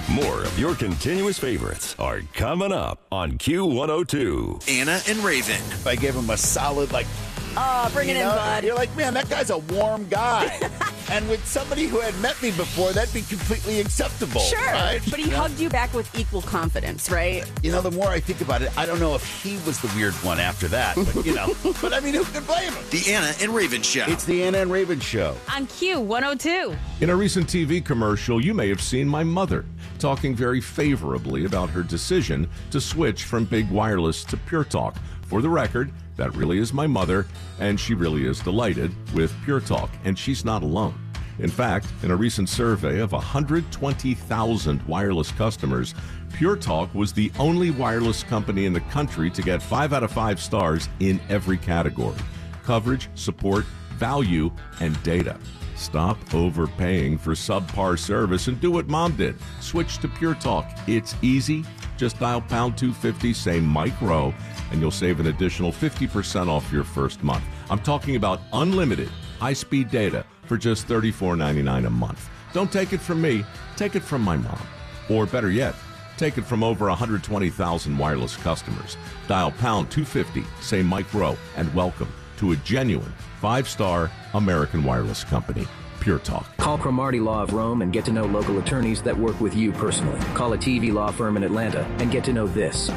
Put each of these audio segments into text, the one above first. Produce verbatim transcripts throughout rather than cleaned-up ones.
More of your continuous favorites are coming up on Q one oh two. Anna and Raven. If I gave him a solid, like, Oh, bring it you in, know, bud. You're like, man, that guy's a warm guy. And with somebody who had met me before, that'd be completely acceptable. Sure, right? but he you hugged know? you back with equal confidence, right? You know, the more I think about it, I don't know if he was the weird one after that. But, you know, but I mean, who could blame him? The Anna and Raven Show. It's the Anna and Raven Show. On Q one oh two. In a recent T V commercial, you may have seen my mother talking very favorably about her decision to switch from big wireless to Pure Talk. For the record, that really is my mother, and she really is delighted with Pure Talk, and she's not alone. In fact, in a recent survey of one hundred twenty thousand wireless customers, Pure Talk was the only wireless company in the country to get five out of five stars in every category: coverage, support, value, and data. Stop overpaying for subpar service and do what Mom did. Switch to Pure Talk. It's easy. Just dial pound two fifty, say Mike Rowe, and you'll save an additional fifty percent off your first month. I'm talking about unlimited high-speed data for just thirty-four ninety-nine a month. Don't take it from me. Take it from my mom. Or better yet, take it from over one hundred twenty thousand wireless customers. Dial pound two fifty, say Mike Rowe, and welcome to a genuine five-star American wireless company, Pure Talk. Call Cromartie Law of Rome and get to know local attorneys that work with you personally. Call a T V law firm in Atlanta and get to know this.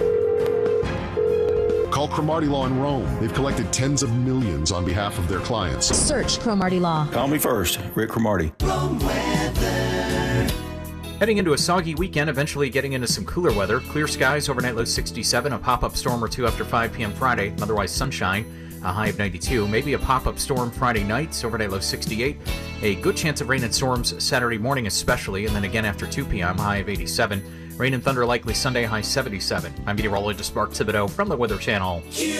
Call Cromartie Law in Rome. They've collected tens of millions on behalf of their clients. Search Cromartie Law. Call me first, Rick Cromartie. Rome weather. Heading into a soggy weekend, eventually getting into some cooler weather. Clear skies, overnight low sixty-seven, a pop-up storm or two after five p.m. Friday, otherwise sunshine, a high of ninety-two. Maybe a pop-up storm Friday night, overnight low sixty-eight. A good chance of rain and storms Saturday morning especially, and then again after two p.m., high of eighty-seven. Rain and thunder likely Sunday, high seventy-seven. I'm meteorologist Mark Thibodeau from the Weather Channel.